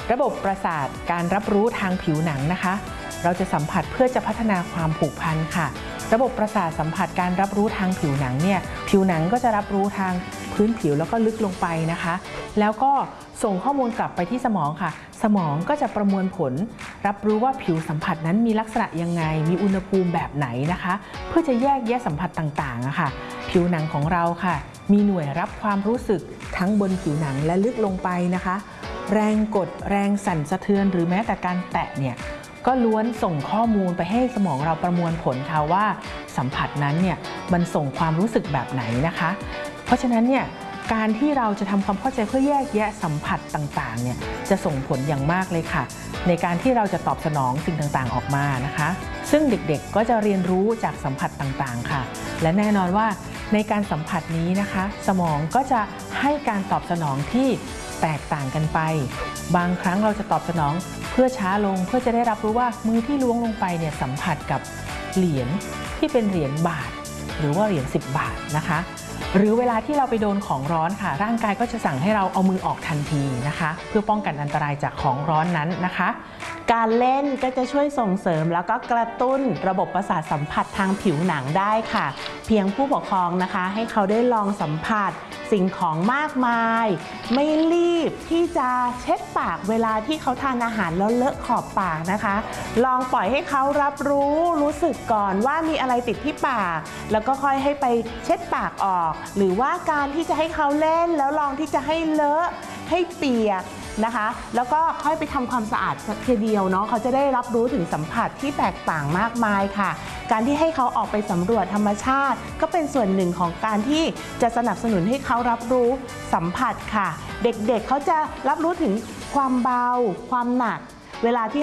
ระบบประสาทการรับรู้ทางผิวหนังนะคะเราจะสัมผัสเพื่อจะพัฒนาความผูกพันค่ะระบบประสาทสัมผัสการรับรู้ทางผิวหนังเนี่ยผิวหนังก็จะรับรู้ทางพื้นผิวแล้วก็ลึกลงไปนะคะแล้วก็ส่งข้อมูลกลับไปที่สมองค่ะสมองก็จะประมวลผลรับรู้ว่าผิวสัมผัสนั้นมีลักษณะยังไงมีอุณหภูมิแบบไหนนะคะเพื่อจะแยกแยะสัมผัสต่างๆค่ะผิวหนังของเราค่ะมีหน่วยรับความรู้สึกทั้งบนผิวหนังและลึกลงไปนะคะแรงกดแรงสั่นสะเทือนหรือแม้แต่การแตะเนี่ยก็ล้วนส่งข้อมูลไปให้สมองเราประมวลผลค่ะว่าสัมผัสนั้นเนี่ยมันส่งความรู้สึกแบบไหนนะคะเพราะฉะนั้นเนี่ยการที่เราจะทำความเข้าใจเพื่อแยกแยะสัมผัสต่างๆเนี่ยจะส่งผลอย่างมากเลยค่ะในการที่เราจะตอบสนองสิ่งต่างๆออกมานะคะซึ่งเด็กๆก็จะเรียนรู้จากสัมผัสต่างๆค่ะและแน่นอนว่าในการสัมผัสนี้นะคะสมองก็จะให้การตอบสนองที่แตกต่างกันไปบางครั้งเราจะตอบสนองเพื่อช้าลงเพื่อจะได้รับรู้ว่ามือที่ล้วงลงไปเนี่ยสัมผัสกับเหรียญที่เป็นเหรียญบาทหรือว่าเหรียญ10 บาทนะคะหรือเวลาที่เราไปโดนของร้อนค่ะร่างกายก็จะสั่งให้เราเอามือออกทันทีนะคะเพื่อป้องกันอันตรายจากของร้อนนั้นนะคะการเล่นก็จะช่วยส่งเสริมแล้วก็กระตุ้นระบบประสาทสัมผัสทางผิวหนังได้ค่ะเพียงผู้ปกครองนะคะให้เขาได้ลองสัมผัสสิ่งของมากมายไม่รีบที่จะเช็ดปากเวลาที่เขาทานอาหารแล้วเลอะขอบปากนะคะลองปล่อยให้เขารับรู้สึกก่อนว่ามีอะไรติดที่ปากแล้วก็ค่อยให้ไปเช็ดปากออกหรือว่าการที่จะให้เขาเล่นแล้วลองที่จะให้เลอะให้เปียกนะคะแล้วก็ค่อยไปทำความสะอาดสักทีเดียวเนาะเขาจะได้รับรู้ถึงสัมผัสที่แตกต่างมากมายค่ะการที่ให้เขาออกไปสำรวจธรรมชาติก็เป็นส่วนหนึ่งของการที่จะสนับสนุนให้เขารับรู้สัมผัสค่ะเด็กๆเขาจะรับรู้ถึงความเบาความหนักเวลาที่